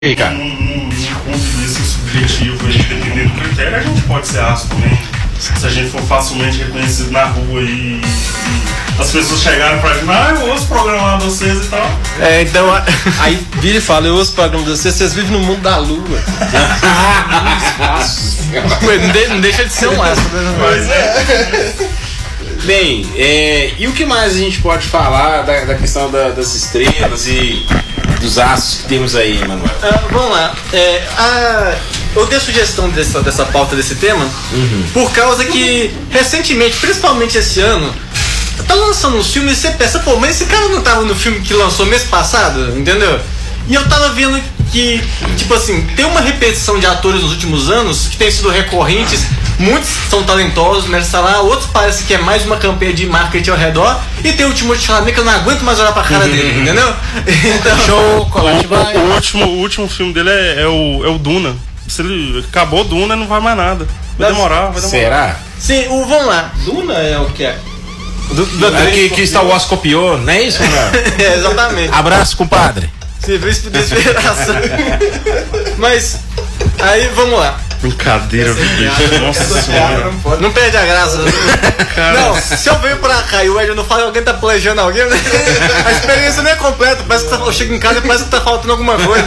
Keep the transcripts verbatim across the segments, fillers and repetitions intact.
aí, cara? Um, um, um ponto de vista subjetivo aí, dependendo do critério, a gente pode ser ácido também. Se a gente for facilmente reconhecido na rua e, e as pessoas chegarem pra gente, ah, eu ouço o programa de vocês e tal. É, então, aí vira e fala, eu ouço o programa de vocês, vocês vivem no mundo da lua. não, de, não deixa de ser um ácido, né? Pois é. Bem, é, e o que mais a gente pode falar da, da questão da, das estrelas e dos astros que temos aí, Manuel? Ah, vamos lá. É, a, eu dei a sugestão dessa, dessa pauta, desse tema, uhum. por causa que, recentemente, principalmente esse ano, tá lançando uns filmes e você pensa, pô, mas esse cara não tava no filme que lançou mês passado, entendeu? E eu tava vendo que, tipo assim, tem uma repetição de atores nos últimos anos que tem sido recorrentes. Muitos são talentosos, merecem lá, outros parece que é mais uma campanha de marketing ao redor. E tem o Timothée Chalamet que eu não aguento mais olhar pra cara uhum. dele, entendeu? Então, chocolate vai. O último, o último filme dele é, é, o, é o Duna. Se ele acabou Duna, não vai mais nada. Vai demorar, vai demorar. Será? Sim, o, vamos lá. Duna é o que é? Do, do, é que, que Star Wars copiou, não é isso, Manuel? É, exatamente. Abraço, compadre. Serviço de inspiração. Mas, aí vamos lá. Brincadeira, bicho. Nossa senhora. Não, pode. Não perde a graça. Não, se eu venho pra cá e o Ed não fala, alguém tá planejando alguém, né? A experiência não é completa. Parece que tá, eu chego em casa e parece que tá faltando alguma coisa.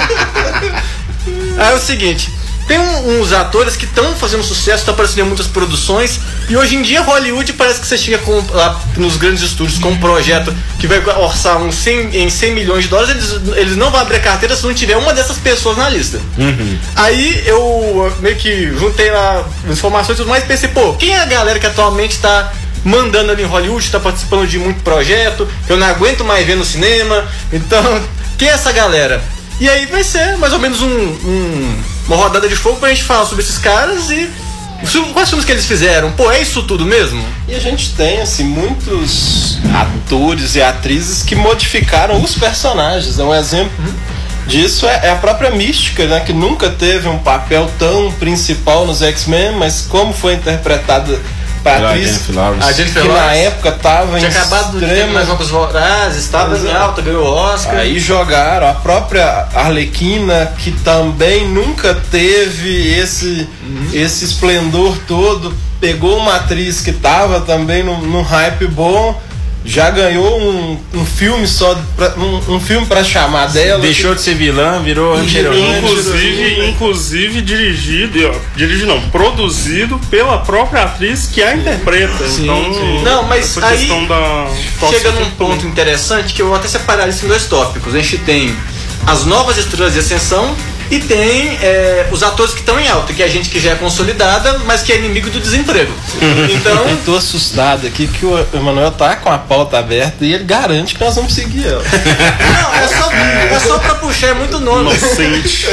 Aí é o seguinte. Tem um, uns atores que estão fazendo sucesso, estão aparecendo em muitas produções. E hoje em dia Hollywood parece que você chega com, lá nos grandes estúdios com um projeto que vai orçar uns cem, em cem milhões de dólares. Eles, eles não vão abrir a carteira se não tiver uma dessas pessoas na lista. Uhum. Aí eu meio que juntei lá informações e tudo mais e pensei, pô, quem é a galera que atualmente está mandando ali em Hollywood, está participando de muito projeto, que eu não aguento mais ver no cinema. Então, quem é essa galera? E aí vai ser mais ou menos um, um, uma rodada de fogo pra gente falar sobre esses caras e quais filmes que eles fizeram. Pô, é isso tudo mesmo? E a gente tem, assim, muitos atores e atrizes que modificaram os personagens. Um exemplo uhum. disso é, é a própria Mística, né? Que nunca teve um papel tão principal nos X-Men, mas como foi interpretada pra atriz, a Jennifer que Lawrence, na época estava em tinha acabado de ter mais Jogos Vorazes, estava em alta, ganhou Oscar. Aí jogaram a própria Arlequina, que também nunca teve esse, uhum. esse esplendor todo, pegou uma atriz que estava também num, num hype bom, já ganhou um, um filme só pra, um, um filme para chamar dela, deixou que... de ser vilã, virou anti-heroína, inclusive, inclusive dirigido, dirigido não, produzido pela própria atriz que a interpreta. Sim, então, sim. Não, mas essa aí questão da chega num ponto interessante que eu vou até separar isso em dois tópicos. A gente tem as novas estrelas de ascensão e tem é, os atores que estão em alta, que é a gente que já é consolidada, mas que é inimigo do desemprego. Então, eu tô assustado aqui que o Emanuel tá com a pauta aberta e ele garante que nós vamos seguir ela. Não, é só, é só pra puxar, é muito nome. Inocente.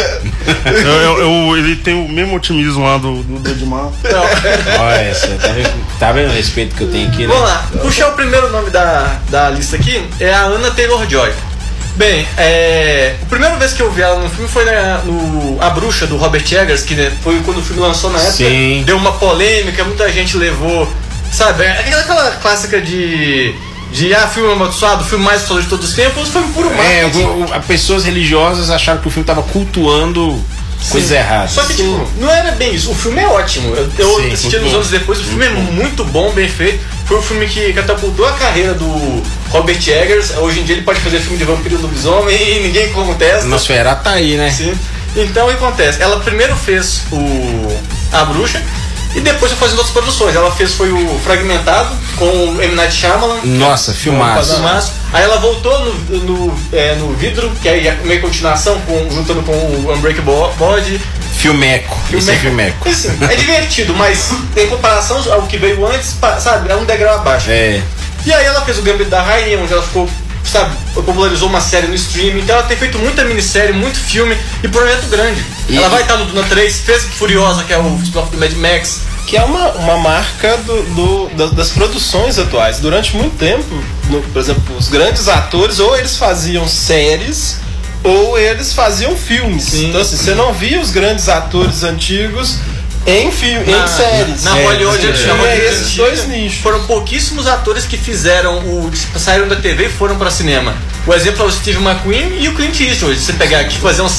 eu, eu, eu, ele tem o mesmo otimismo lá do, do, do Edmar. Olha essa, tá vendo, tá vendo o respeito que eu tenho aqui, né? Vamos lá, puxar o primeiro nome da, da lista aqui é a Anya Taylor-Joy. Bem, é, a primeira vez que eu vi ela no filme foi na, no A Bruxa, do Robert Eggers, que né, foi quando o filme lançou na época. Sim. Deu uma polêmica, muita gente levou, sabe, aquela, aquela clássica de, de ah, filme amaldiçoado, o filme mais famoso de todos os tempos, foi puro marketing. É, pessoas religiosas acharam que o filme estava cultuando coisas erradas. Só que, tipo, não era bem isso. O filme é ótimo. Eu, eu Sim, assisti uns anos depois, o filme muito é muito bom, bem feito. Foi um filme que catapultou a carreira do Robert Eggers. Hoje em dia ele pode fazer filme de vampiro e lobisomem e ninguém contesta. Nosferatu tá aí, né? Sim. Então o que acontece? Ela primeiro fez o A Bruxa e depois foi fazendo outras produções. Ela fez foi o Fragmentado com o M. Night Shyamalan. Nossa, filmaço. filmaço. Aí ela voltou no, no, é, no Vidro, que aí é meio continuação, com, juntando com o Unbreakable Body. Filmeco. Isso é filmeco. Assim, é divertido, mas em comparação ao que veio antes, sabe, é um degrau abaixo. É. E aí ela fez o Gambito da Rainha, onde ela ficou, sabe, popularizou uma série no streaming. Então ela tem feito muita minissérie, muito filme e projeto grande. E ela vai estar no Duna três, fez Furiosa, que é o spin-off do Mad Max. Que é uma, uma marca do, do, das produções atuais. Durante muito tempo, no, por exemplo, os grandes atores, ou eles faziam séries, ou eles faziam filmes. Sim. Então assim, você não via os grandes atores antigos em, filme, na, em séries. Na, na é, Hollywood, é, chamam é, de esses dois nichos. Foram pouquíssimos atores que fizeram o saíram da T V e foram para cinema. O exemplo é o Steve McQueen e o Clint Eastwood. Você pegar aqui, fazer um